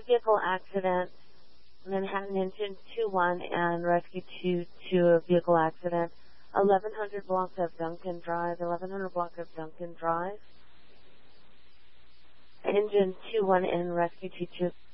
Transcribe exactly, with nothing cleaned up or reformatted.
vehicle accident. Manhattan Engine two one and Rescue two two, a vehicle accident. eleven hundred block of Duncan Drive, eleven hundred block of Duncan Drive. Engine two one and Rescue two two.